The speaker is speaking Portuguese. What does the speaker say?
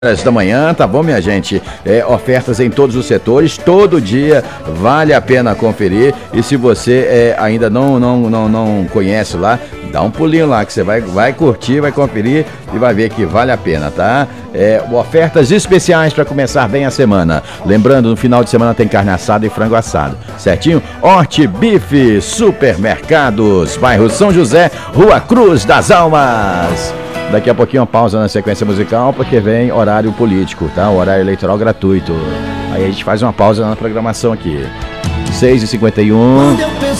Da manhã, tá bom, minha gente? Ofertas em todos os setores, todo dia, vale a pena conferir. E se você ainda não conhece lá, dá um pulinho lá que você vai curtir, vai conferir e vai ver que vale a pena, tá? Ofertas especiais para começar bem a semana. Lembrando, no final de semana tem carne assada e frango assado, certinho? Horti Bife Supermercados, bairro São José, Rua Cruz das Almas. Daqui a pouquinho uma pausa na sequência musical, porque vem horário político, tá? O horário eleitoral gratuito. Aí a gente faz uma pausa na programação aqui. 6h51.